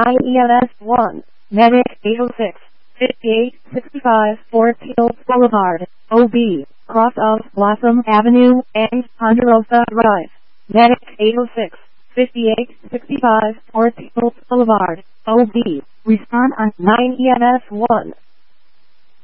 9 EMS 1, Medic 806, 5865 Fort Hills Boulevard, OB, cross of Blossom Avenue and Ponderosa Drive. Medic 806, 5865 Fort Hills Boulevard, OB, respond on 9 EMS 1.